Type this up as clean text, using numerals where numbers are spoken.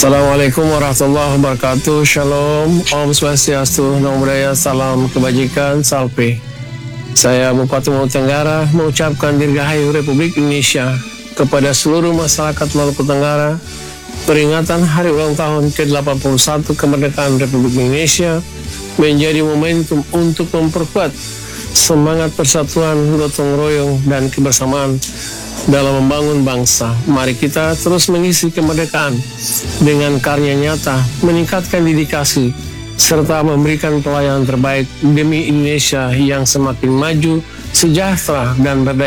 Assalamualaikum warahmatullahi wabarakatuh. Shalom, Om Swastiastu, Namo Buddhaya, salam kebajikan, salve. Saya Bupati Maluku Tenggara mengucapkan Dirgahayu Republik Indonesia kepada seluruh masyarakat Maluku Tenggara. Peringatan Hari Ulang Tahun ke-81 Kemerdekaan Republik Indonesia menjadi momentum untuk memperkuat semangat persatuan, gotong royong, dan kebersamaan dalam membangun bangsa. Mari kita terus mengisi kemerdekaan dengan karya nyata, meningkatkan dedikasi, serta memberikan pelayanan terbaik demi Indonesia yang semakin maju, sejahtera, dan berdaya.